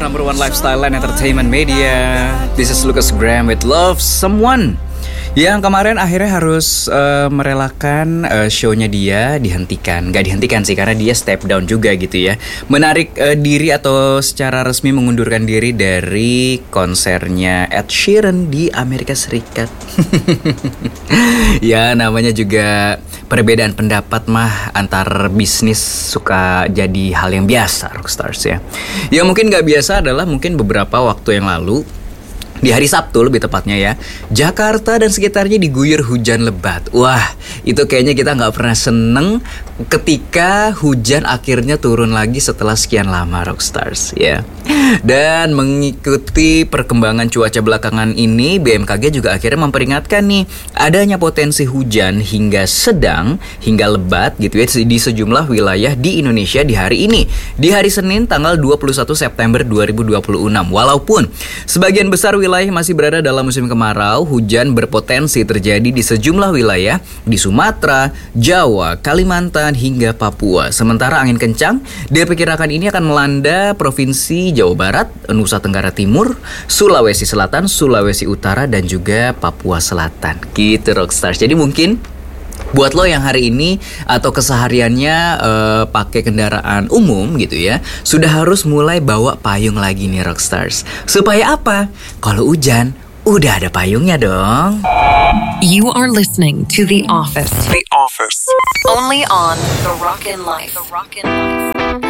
number one lifestyle and entertainment media. This is Lucas Graham with Love Someone. Yang kemarin akhirnya harus merelakan show-nya dia dihentikan. Gak dihentikan sih, karena dia step down juga gitu ya. Menarik diri atau secara resmi mengundurkan diri dari konsernya Ed Sheeran di Amerika Serikat. Ya namanya juga perbedaan pendapat mah antar bisnis suka jadi hal yang biasa, Rockstars ya. Yang mungkin gak biasa adalah mungkin beberapa waktu yang lalu, di hari Sabtu lebih tepatnya ya, Jakarta dan sekitarnya diguyur hujan lebat. Wah, itu kayaknya kita gak pernah seneng ketika hujan akhirnya turun lagi setelah sekian lama, Rockstars ya. Dan mengikuti perkembangan cuaca belakangan ini, BMKG juga akhirnya memperingatkan nih adanya potensi hujan hingga sedang hingga lebat gitu ya di sejumlah wilayah di Indonesia di hari ini, di hari Senin tanggal 21 September 2026. Walaupun sebagian besar wilayah masih berada dalam musim kemarau, hujan berpotensi terjadi di sejumlah wilayah di Sumatera, Jawa, Kalimantan hingga Papua. Sementara angin kencang diperkirakan ini akan melanda Provinsi Jawa Barat, Nusa Tenggara Timur, Sulawesi Selatan, Sulawesi Utara, dan juga Papua Selatan. Gitu Rockstars. Jadi mungkin buat lo yang hari ini atau kesehariannya pakai kendaraan umum gitu ya, sudah harus mulai bawa payung lagi nih Rockstars. Supaya apa? Kalau hujan, udah ada payungnya dong. You are listening to The Office. The Office. Only on The Rockin' Life.